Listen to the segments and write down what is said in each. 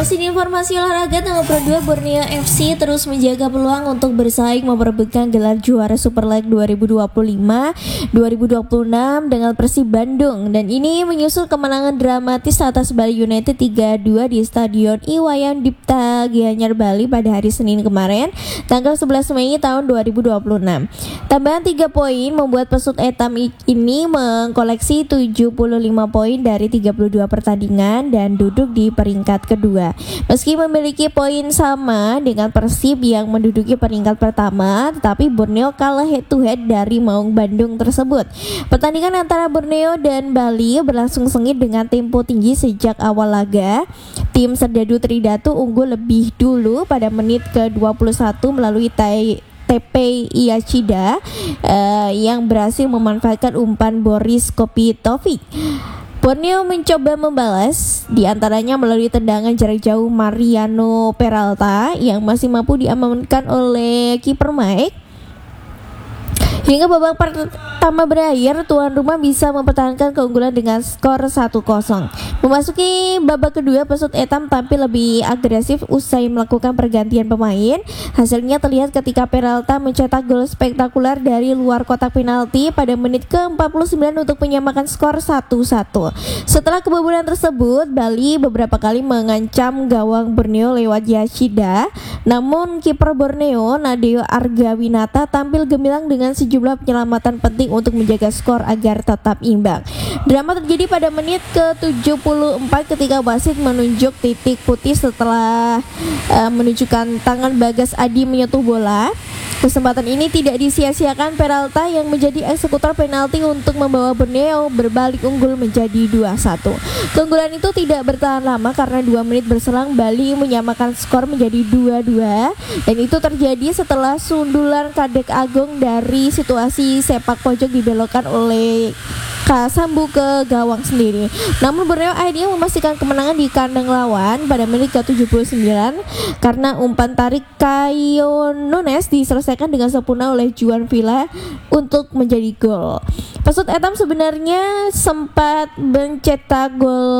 Masih di informasi olahraga, tanggal 2 Borneo FC terus menjaga peluang untuk bersaing memperebutkan gelar juara Super League 2025-2026 dengan Persib Bandung, dan ini menyusul kemenangan dramatis atas Bali United 3-2 di Stadion Iwayan Dipta Gianyar Bali pada hari Senin kemarin, tanggal 11 Mei tahun 2026. Tambahan 3 poin membuat pesut etam ini mengkoleksi 75 poin dari 32 pertandingan dan duduk di peringkat kedua. Meski memiliki poin sama dengan Persib yang menduduki peringkat pertama, tetapi Borneo kalah head to head dari Maung Bandung tersebut. Pertandingan antara Borneo dan Bali berlangsung sengit dengan tempo tinggi sejak awal laga. Tim Serdadu Tridatu unggul lebih dulu pada menit ke-21 melalui TP Iyachida yang berhasil memanfaatkan umpan Boris Kopitovic. Borneo mencoba membalas, diantaranya melalui tendangan jarak jauh Mariano Peralta yang masih mampu diamankan oleh kiper Mike. Hingga babak pertama berakhir, tuan rumah bisa mempertahankan keunggulan dengan skor 1-0. Memasuki babak kedua, pesut etam tampil lebih agresif usai melakukan pergantian pemain. Hasilnya terlihat ketika Peralta mencetak gol spektakuler dari luar kotak penalti pada menit ke-49 untuk menyamakan skor 1-1. Setelah kebobolan tersebut, Bali beberapa kali mengancam gawang Borneo lewat Yashida. Namun kiper Borneo, Nadeo Argawinata, tampil gemilang dengan sejumlah penyelamatan penting untuk menjaga skor agar tetap imbang. Drama terjadi pada menit ke-74 ketika wasit menunjuk titik putih setelah menunjukkan tangan Bagas Adi menyentuh bola. Kesempatan ini tidak disia-siakan Peralta yang menjadi eksekutor penalti untuk membawa Borneo berbalik unggul menjadi 2-1. Keunggulan itu tidak bertahan lama karena 2 menit berselang Bali menyamakan skor menjadi 2-2, dan itu terjadi setelah sundulan Kadek Agung dari situasi sepak pojok dibelokkan oleh Kasambu ke gawang sendiri. Namun Borneo akhirnya memastikan kemenangan di kandang lawan pada menit ke-79 karena umpan tarik Caio Nunes diselesaikan dengan sempurna oleh Juan Villa untuk menjadi gol. Pesut etam sebenarnya sempat mencetak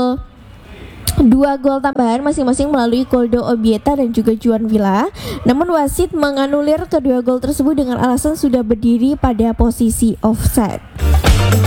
2 gol tambahan masing-masing melalui Koldo Obieta dan juga Juan Villa. Namun wasit menganulir kedua gol tersebut dengan alasan sudah berdiri pada posisi offside.